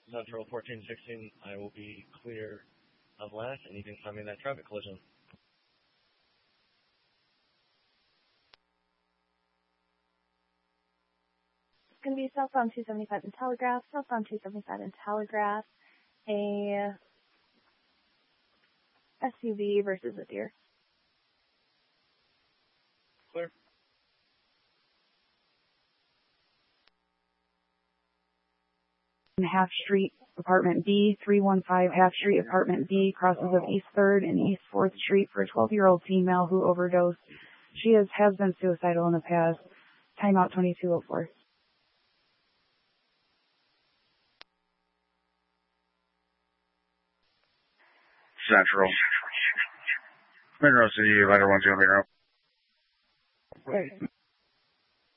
Central 1416, I will be clear of last, and you can find me in that traffic collision. It's going to be southbound 275 in Telegraph, southbound 275 in Telegraph, a SUV versus a deer. Clear. Half Street, Apartment B, 315 Half Street, Apartment B, crosses of East 3rd and East 4th Street for a 12-year-old female who overdosed. She has been suicidal in the past. Timeout 2204. Central. Monroe City, letter 1 0. Right.